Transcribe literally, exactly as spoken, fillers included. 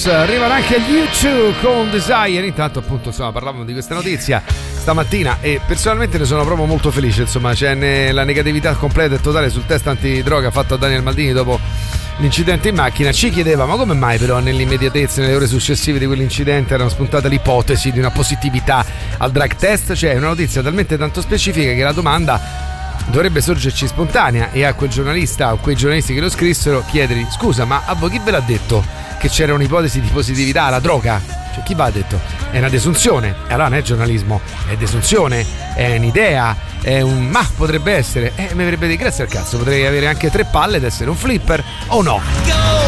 Arrivano anche gli U due con Desire. Intanto appunto insomma parlavamo di questa notizia stamattina e personalmente ne sono proprio molto felice. Insomma c'è ne- la negatività completa e totale sul test antidroga fatto da Daniel Maldini dopo l'incidente in macchina. Ci chiedeva ma come mai però nell'immediatezza, nelle ore successive di quell'incidente erano spuntate l'ipotesi di una positività al drug test. Cioè è una notizia talmente tanto specifica che la domanda dovrebbe sorgerci spontanea e a quel giornalista o quei giornalisti che lo scrissero chiedergli scusa ma a voi chi ve l'ha detto che c'era un'ipotesi di positività alla droga? Cioè chi va ha detto? È una desunzione, e allora non è giornalismo, è desunzione, è un'idea, è un ma potrebbe essere, e eh, mi avrebbe detto grazie al cazzo, potrei avere anche tre palle ed essere un flipper o no?